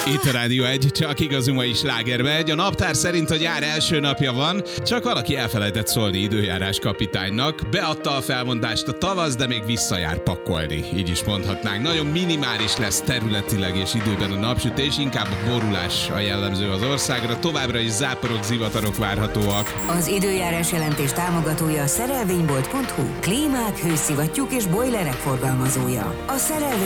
Itt a Rádió 1, csak igazi mai slágerbe egy. A naptár szerint a nyár első napja van, csak valaki elfelejtett szólni időjárás kapitánynak. Beadta a felmondást a tavasz, de még visszajár pakolni. Így is mondhatnánk. Nagyon minimális lesz területileg és időben a napsütés, inkább a borulás a jellemző az országra. Továbbra is záporok, zivatarok várhatóak. Az időjárás jelentés támogatója a szerelvénybolt.hu. Klímák, hőszivattyúk és bojlerek forgalmazója. A